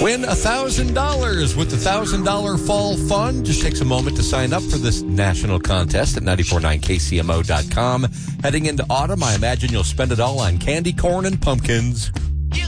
Win $1,000 with the $1,000 Fall Fund. Just takes a moment to sign up for this national contest at 949kcmo.com. Heading into autumn, I imagine you'll spend it all on candy corn and pumpkins.